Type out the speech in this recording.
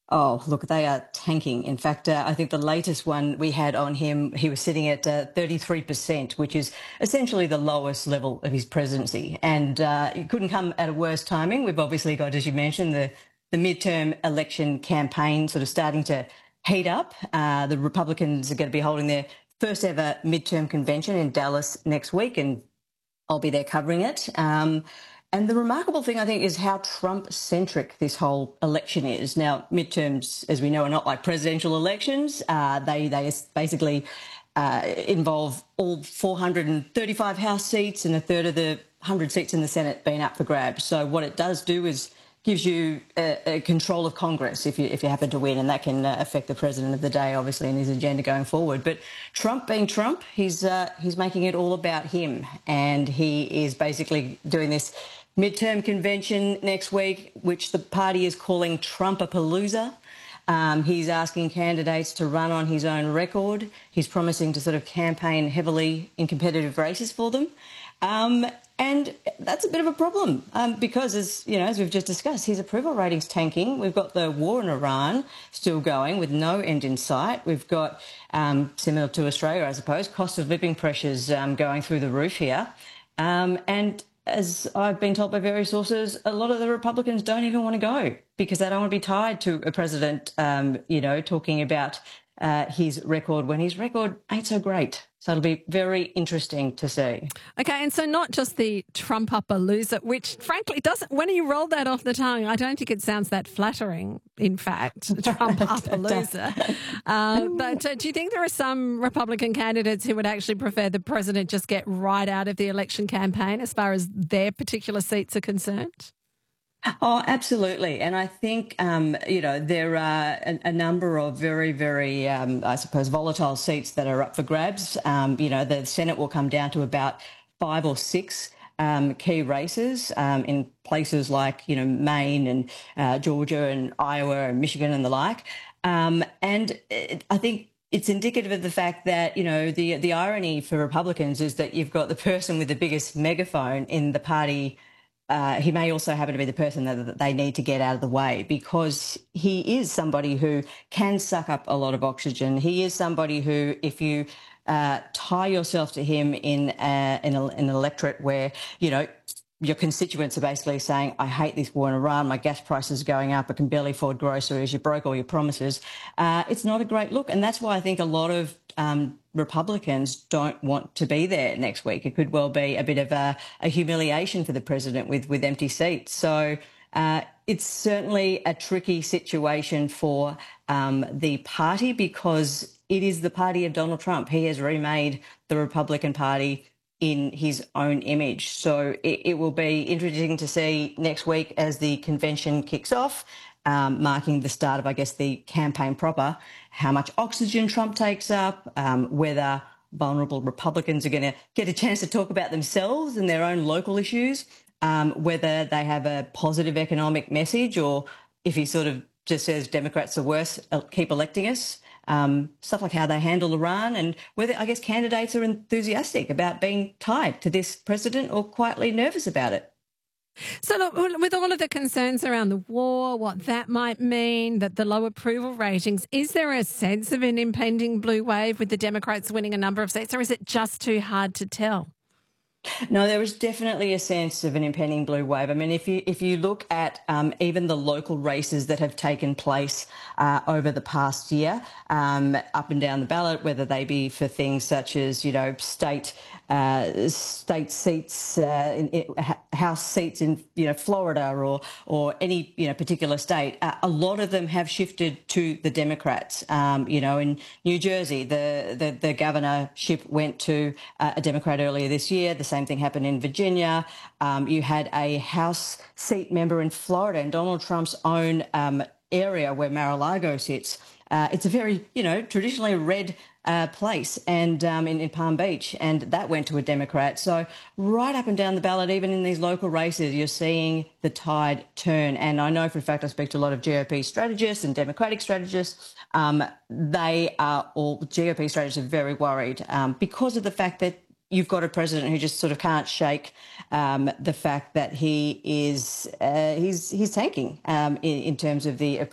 Oh, look, they are tanking. In fact, I think the latest one we had on him, he was sitting at 33%, which is essentially the lowest level of his presidency. And it couldn't come at a worse timing. We've obviously got, as you mentioned, the midterm election campaign sort of starting to heat up. The Republicans are going to be holding their first ever midterm convention in Dallas next week, and I'll be there covering it. And the remarkable thing, I think, is how Trump-centric this whole election is. Now, midterms, as we know, are not like presidential elections. They basically involve all 435 House seats and a third of the 100 seats in the Senate being up for grabs. So what it does do is gives you a control of Congress if you happen to win, and that can affect the president of the day, obviously, and his agenda going forward. But Trump being Trump, he's making it all about him, and he is basically doing this midterm convention next week, which the party is calling Trumpapalooza. He's asking candidates to run on his own record. He's promising to sort of campaign heavily in competitive races for them. And that's a bit of a problem because, as we've just discussed, his approval rating's tanking. We've got the war in Iran still going with no end in sight. We've got, similar to Australia, I suppose, cost of living pressures going through the roof here. And as I've been told by various sources, a lot of the Republicans don't even want to go because they don't want to be tied to a president, talking about his record when his record ain't so great. So it'll be very interesting to see. Okay, and so not just the Trumpapalooza, which frankly doesn't, when you roll that off the tongue, I don't think it sounds that flattering, in fact, Trumpapalooza. But do you think there are some Republican candidates who would actually prefer the president just get right out of the election campaign as far as their particular seats are concerned? Oh, absolutely. And I think, there are a number of very, very, I suppose, volatile seats that are up for grabs. The Senate will come down to about 5 or 6 key races in places like, Maine and Georgia and Iowa and Michigan and the like. I think it's indicative of the fact that, the irony for Republicans is that you've got the person with the biggest megaphone in the party. He may also happen to be the person that they need to get out of the way because he is somebody who can suck up a lot of oxygen. He is somebody who, if you tie yourself to him in an electorate where, your constituents are basically saying, I hate this war in Iran, my gas prices are going up, I can barely afford groceries, you broke all your promises. It's not a great look. And that's why I think a lot of Republicans don't want to be there next week. It could well be a bit of a humiliation for the president with empty seats. So it's certainly a tricky situation for the party because it is the party of Donald Trump. He has remade the Republican Party in his own image. So it will be interesting to see next week as the convention kicks off, marking the start of, I guess, the campaign proper, how much oxygen Trump takes up, whether vulnerable Republicans are going to get a chance to talk about themselves and their own local issues, whether they have a positive economic message or if he sort of just says Democrats are worse, keep electing us. Stuff like how they handle Iran and whether, I guess, candidates are enthusiastic about being tied to this president or quietly nervous about it. So look, with all of the concerns around the war, what that might mean, that the low approval ratings, is there a sense of an impending blue wave with the Democrats winning a number of seats, or is it just too hard to tell? No, there is definitely a sense of an impending blue wave. I mean, if you look at even the local races that have taken place over the past year, up and down the ballot, whether they be for things such as state seats, House seats in Florida or any particular state, a lot of them have shifted to the Democrats. In New Jersey, the governorship went to a Democrat earlier this year. The same thing happened in Virginia. You had a House seat member in Florida, in Donald Trump's own area where Mar-a-Lago sits. It's a very, traditionally red place and in Palm Beach, and that went to a Democrat. So right up and down the ballot, even in these local races, you're seeing the tide turn. And I know for a fact I speak to a lot of GOP strategists and Democratic strategists. They are all, GOP strategists are very worried because of the fact that you've got a president who just sort of can't shake the fact that he is he's tanking in terms of the